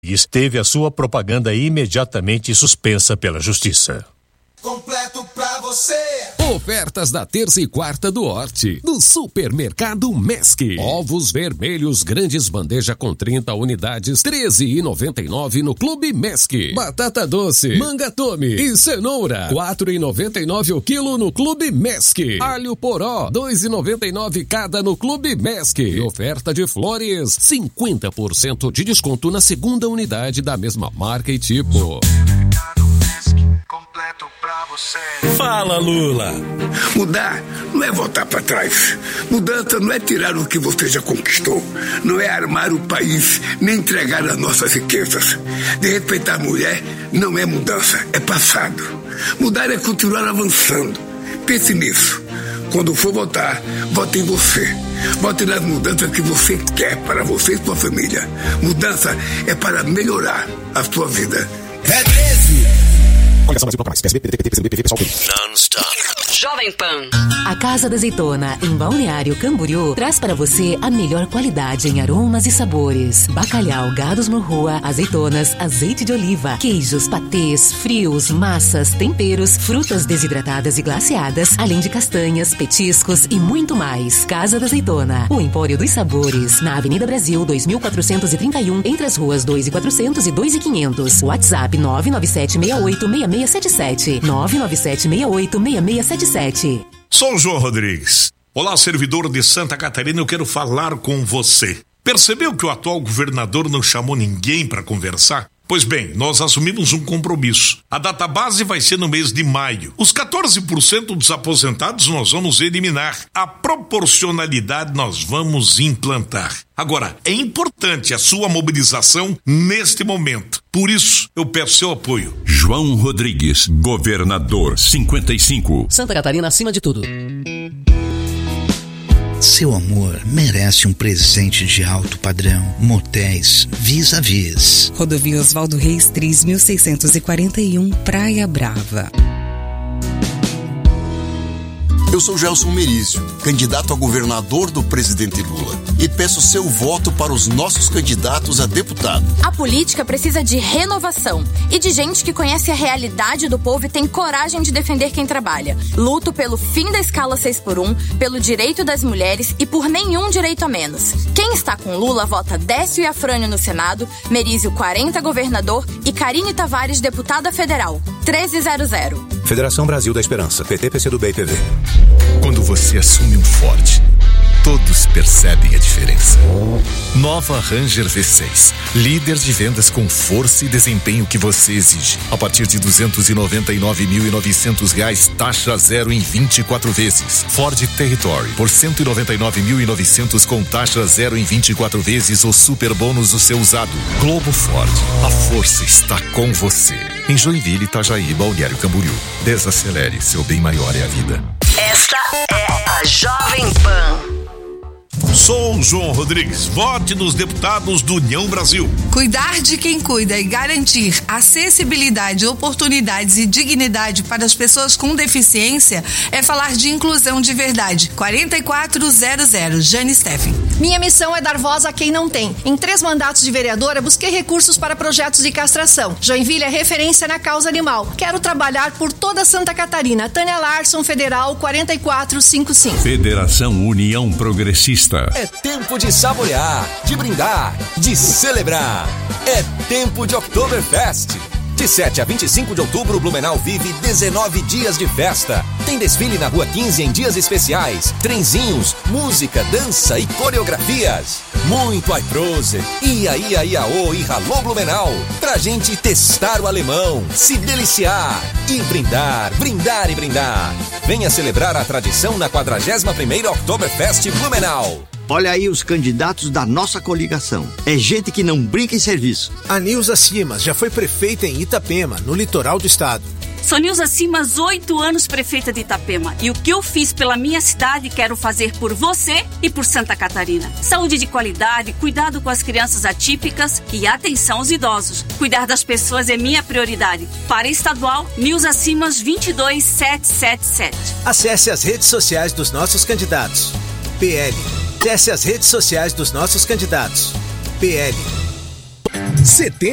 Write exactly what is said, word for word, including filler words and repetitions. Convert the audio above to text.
e teve a sua propaganda imediatamente suspensa pela Justiça. Completo pra você. Ofertas da terça e quarta do Horti, do Supermercado Mesc. Ovos vermelhos grandes bandeja com trinta unidades, treze reais e noventa e nove no Clube Mesc. Batata doce, manga tome e cenoura, quatro reais e noventa e nove o quilo no Clube Mesc. Alho poró, dois reais e noventa e nove cada no Clube Mesc. E oferta de flores, cinquenta por cento de desconto na segunda unidade da mesma marca e tipo. Completo pra você. Fala, Lula. Mudar não é voltar para trás. Mudança não é tirar o que você já conquistou. Não é armar o país, nem entregar as nossas riquezas. De respeitar a mulher não é mudança, é passado. Mudar é continuar avançando. Pense nisso. Quando for votar, vote em você. Vote nas mudanças que você quer para você e sua família. Mudança é para melhorar a sua vida. É treze. Non-stop. Jovem Pan. A Casa da Azeitona, em Balneário Camboriú, traz para você a melhor qualidade em aromas e sabores. Bacalhau, gados morrua, azeitonas, azeite de oliva, queijos, patês, frios, massas, temperos, frutas desidratadas e glaciadas, além de castanhas, petiscos e muito mais. Casa da Azeitona, o empório dos sabores, na Avenida Brasil dois mil quatrocentos e trinta e um, entre as ruas dois e quatrocentos e dois e quinhentos. WhatsApp nove nove sete seis oito seis seis sete sete, nove nove sete seis oito seis seis sete sete. Sou o João Rodrigues. Olá, servidor de Santa Catarina, eu quero falar com você. Percebeu que o atual governador não chamou ninguém para conversar? Pois bem, nós assumimos um compromisso. A data base vai ser no mês de maio. Os quatorze por cento dos aposentados nós vamos eliminar. A proporcionalidade nós vamos implantar. Agora, é importante a sua mobilização neste momento. Por isso, eu peço seu apoio. João Rodrigues, governador cinquenta e cinco. Santa Catarina acima de tudo. Seu amor merece um presente de alto padrão. Motéis Vis-a-Vis. Rodovia Oswaldo Reis três mil seiscentos e quarenta e um, Praia Brava. Eu sou Gelson Merizio, candidato a governador do presidente Lula, e peço seu voto para os nossos candidatos a deputado. A política precisa de renovação e de gente que conhece a realidade do povo e tem coragem de defender quem trabalha. Luto pelo fim da escala seis por um, pelo direito das mulheres e por nenhum direito a menos. Quem está com Lula vota Décio e Afrânio no Senado, Merizio quarenta governador e Karine Tavares deputada federal. treze zero zero. Federação Brasil da Esperança, P T, P C do B e P V. Quando você assume um Ford, todos percebem a diferença. Nova Ranger V seis, líder de vendas com força e desempenho que você exige. A partir de duzentos e noventa e nove mil e novecentos reais, taxa zero em vinte e quatro vezes. Ford Territory por cento e noventa e nove mil e novecentos com taxa zero em vinte e quatro vezes ou super bônus do seu usado. Globo Ford, a força está com você. Em Joinville, Itajaí, Balneário Camboriú. Desacelere, seu bem maior é a vida. Esta é a Jovem Pan. Sou o João Rodrigues. Vote nos deputados do União Brasil. Cuidar de quem cuida e garantir acessibilidade, oportunidades e dignidade para as pessoas com deficiência é falar de inclusão de verdade. quarenta e quatro zero zero, Jane Steffen. Minha missão é dar voz a quem não tem. Em três mandatos de vereadora, busquei recursos para projetos de castração. Joinville é referência na causa animal. Quero trabalhar por toda Santa Catarina. Tânia Larson, Federal, quarenta e quatro cinquenta e cinco. Federação União Progressista. É tempo de saborear, de brindar, de celebrar. É tempo de Oktoberfest. De sete a vinte e cinco de outubro, Blumenau vive dezenove dias de festa. Tem desfile na Rua quinze em dias especiais, trenzinhos, música, dança e coreografias. Muito iProse, ia, ia, iaô e ralô Blumenau. Pra gente testar o alemão, se deliciar e brindar, brindar e brindar. Venha celebrar a tradição na quadragésima primeira Oktoberfest Blumenau. Olha aí os candidatos da nossa coligação. É gente que não brinca em serviço. A Nilza Simas já foi prefeita em Itapema, no litoral do estado. Sou Nilza Simas, oito anos prefeita de Itapema. E o que eu fiz pela minha cidade, quero fazer por você e por Santa Catarina. Saúde de qualidade, cuidado com as crianças atípicas e atenção aos idosos. Cuidar das pessoas é minha prioridade. Para estadual, Nilza Simas vinte e dois sete sete sete. Acesse as redes sociais dos nossos candidatos. P L. Acesse as redes sociais dos nossos candidatos. P L. C T